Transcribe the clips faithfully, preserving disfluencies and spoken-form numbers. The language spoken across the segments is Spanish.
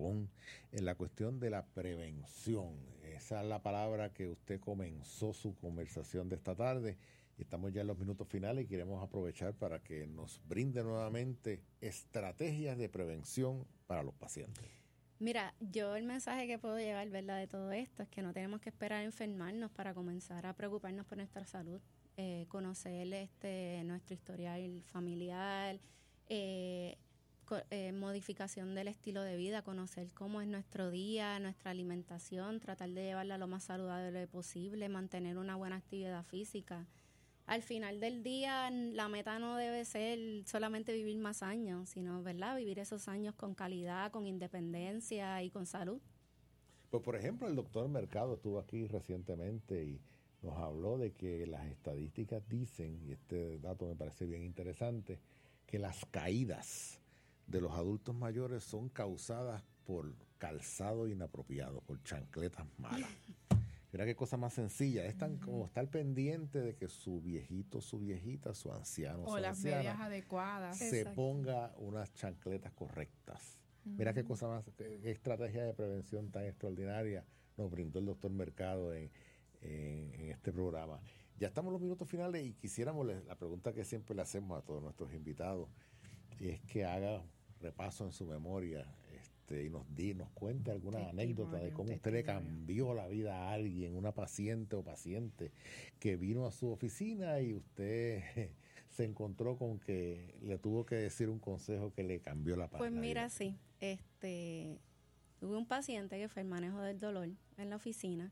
Pavón, en la cuestión de la prevención. Esa es la palabra que usted comenzó su conversación de esta tarde. Estamos ya en los minutos finales y queremos aprovechar para que nos brinde nuevamente estrategias de prevención para los pacientes. Mira, yo el mensaje que puedo llevar, ¿verdad?, de todo esto es que no tenemos que esperar a enfermarnos para comenzar a preocuparnos por nuestra salud, eh, conocer este nuestro historial familiar, eh, co- eh, modificación del estilo de vida, conocer cómo es nuestro día, nuestra alimentación, tratar de llevarla lo más saludable posible, mantener una buena actividad física. Al final del día, la meta no debe ser solamente vivir más años, sino, ¿verdad?, vivir esos años con calidad, con independencia y con salud. Pues, por ejemplo, el doctor Mercado estuvo aquí recientemente y nos habló de que las estadísticas dicen, y este dato me parece bien interesante, que las caídas de los adultos mayores son causadas por calzado inapropiado, por chancletas malas. Mira qué cosa más sencilla, es tan como estar pendiente de que su viejito, su viejita, su anciano, O su las anciana medias adecuadas. se Exacto. ponga unas chancletas correctas. Mira qué cosa más, qué, qué estrategia de prevención tan extraordinaria nos brindó el doctor Mercado en, en, en este programa. Ya estamos en los minutos finales y quisiéramos, le- la pregunta que siempre le hacemos a todos nuestros invitados, es que haga repaso en su memoria este, y nos di, nos cuente alguna Testimonio, anécdota de cómo usted le testimonio. cambió la vida a alguien, una paciente o paciente que vino a su oficina y usted se encontró con que le tuvo que decir un consejo que le cambió la, pa- Pues la mira, vida. sí, este, tuve un paciente que fue el manejo del dolor en la oficina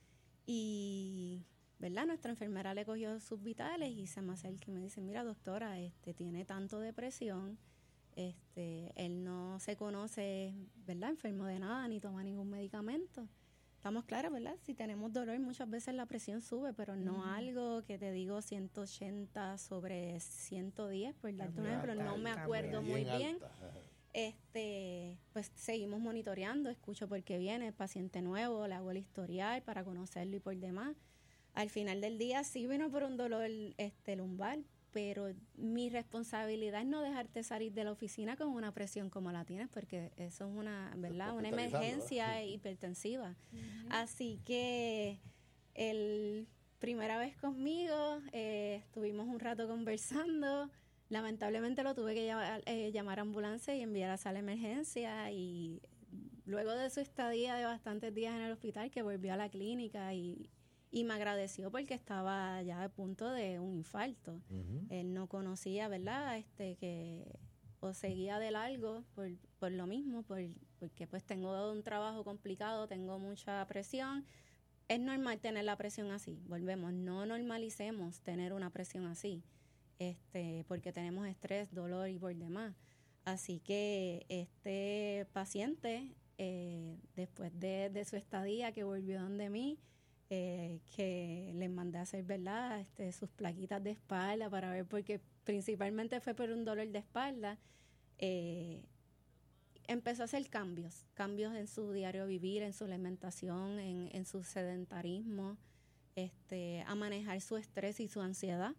y, ¿verdad?, nuestra enfermera le cogió sus vitales y se me acerca y me dice, mira, doctora, este, tiene tanto depresión, este, él no se conoce, ¿verdad?, enfermo de nada, ni toma ningún medicamento. Estamos claros, ¿verdad? Si tenemos dolor, muchas veces la presión sube, pero no algo que te digo ciento ochenta sobre ciento diez, por darte un muy ejemplo, alta, no me está acuerdo muy muy bien. alta. Este, pues seguimos monitoreando, escucho por qué viene el paciente nuevo, le hago el historial para conocerlo y por demás. Al final del día sí vino por un dolor este lumbar, pero mi responsabilidad es no dejarte salir de la oficina con una presión como la tienes, porque eso es una, ¿verdad?, una hospitalizando, emergencia ¿verdad? hipertensiva. Así que el primera vez conmigo, eh, estuvimos un rato conversando. Lamentablemente lo tuve que llamar, eh, llamar a ambulancia y enviar a sala de emergencia, y luego de su estadía de bastantes días en el hospital, que volvió a la clínica y, y me agradeció porque estaba ya a punto de un infarto. Ujú. Él no conocía, ¿verdad?, este que o seguía de largo por, por lo mismo, por, porque pues tengo un trabajo complicado, tengo mucha presión. Es normal tener la presión así, volvemos, no normalicemos tener una presión así, este, porque tenemos estrés, dolor y por demás. Así que este paciente, eh, después de, de su estadía que volvió donde mí, eh, que les mandé a hacer, ¿verdad?, este, sus plaquitas de espalda para ver, porque principalmente fue por un dolor de espalda, eh, empezó a hacer cambios, cambios en su diario vivir, en su alimentación, en, en su sedentarismo, este, a manejar su estrés y su ansiedad.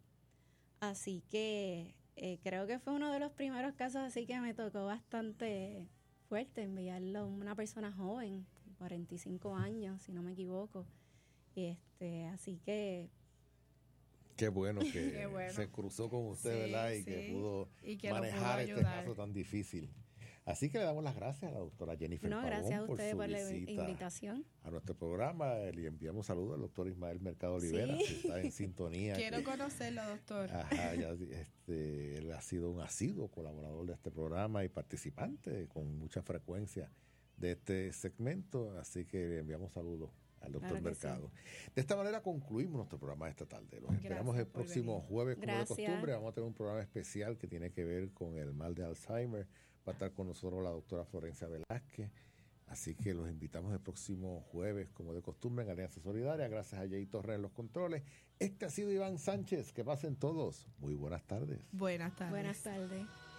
Así que eh, creo que fue uno de los primeros casos así que me tocó bastante fuerte enviarlo a una persona joven, cuarenta y cinco años, si no me equivoco. Este, así que Qué bueno que Qué bueno. se cruzó con usted, Sí, ¿verdad? Y que sí. pudo Y que lo manejar pudo este ayudar. caso tan difícil. Así que le damos las gracias a la doctora Jennifer no, Pavón gracias a por ustedes su por la visita invitación. a nuestro programa. Le enviamos saludos al doctor Ismael Mercado Olivera, Sí. si está en sintonía. Quiero que- conocerlo, doctor. Ajá, ya, este, él ha sido un asiduo colaborador de este programa y participante con mucha frecuencia de este segmento, así que le enviamos saludos al doctor Claro que Mercado. De esta manera concluimos nuestro programa de esta tarde. Los Gracias esperamos el por próximo venir. jueves, como de Gracias. costumbre. Vamos a tener un programa especial que tiene que ver con el mal de Alzheimer. Va a estar con nosotros la doctora Florencia Velázquez. Así que los invitamos el próximo jueves, como de costumbre, en Alianza Solidaria. Gracias a Jay Torres en los controles. Este ha sido Iván Sánchez. Que pasen todos. Muy buenas tardes. Buenas tardes. Buenas tardes.